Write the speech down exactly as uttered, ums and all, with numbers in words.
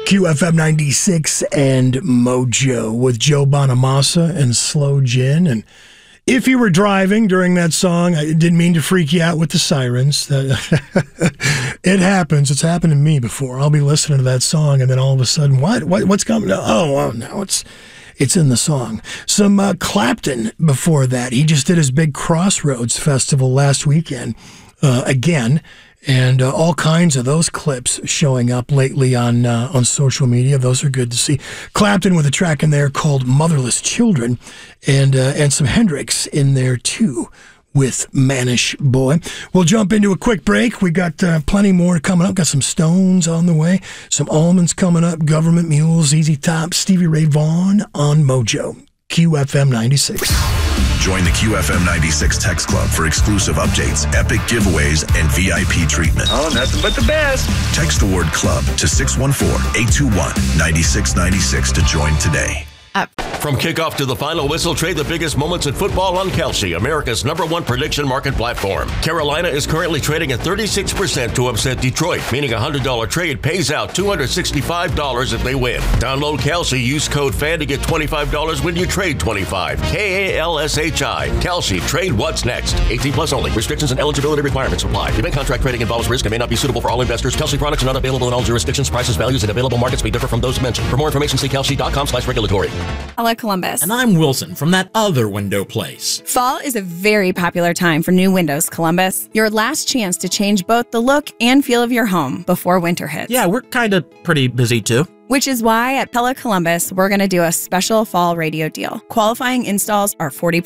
Q F M ninety-six and Mojo with Joe Bonamassa and Slow Gin. And if you were driving during that song, I didn't mean to freak you out with the sirens. It happens. It's happened to me before. I'll be listening to that song, and then all of a sudden, what? what what's coming? Oh, well, now it's it's in the song. Some uh, Clapton before that. He just did his big Crossroads Festival last weekend uh, again. And uh, all kinds of those clips showing up lately on uh, on social media. Those are good to see. Clapton with a track in there called Motherless Children, and uh, and some Hendrix in there too with Mannish Boy. We'll jump into a quick break. We got uh, plenty more coming up. Got some Stones on the way, some Almonds coming up, Government Mules, Z Z Top, Stevie Ray Vaughan on Mojo. Q F M ninety-six. Join the Q F M ninety-six Text Club for exclusive updates, epic giveaways, and V I P treatment. Oh, nothing but the best. Text the word club to six one four, eight two one, nine six nine six to join today. Up. From kickoff to the final whistle, trade the biggest moments in football on Kelsey, America's number one prediction market platform. Carolina is currently trading at thirty-six percent to upset Detroit, meaning a one hundred dollars trade pays out two hundred sixty-five dollars if they win. Download Kelsey, use code FAN to get twenty-five dollars when you trade twenty-five dollars. K A L S H I. Kelsey, trade what's next. eighteen plus only. Restrictions and eligibility requirements apply. Event contract trading involves risk and may not be suitable for all investors. Kelsey products are not available in all jurisdictions. Prices, values, and available markets may differ from those mentioned. For more information, see kelsey.com slash regulatory. Hello, Columbus. And I'm Wilson from that other window place. Fall is a very popular time for new windows, Columbus. Your last chance to change both the look and feel of your home before winter hits. Yeah, we're kind of pretty busy too. Which is why at Pella Columbus, we're going to do a special fall radio deal. Qualifying installs are forty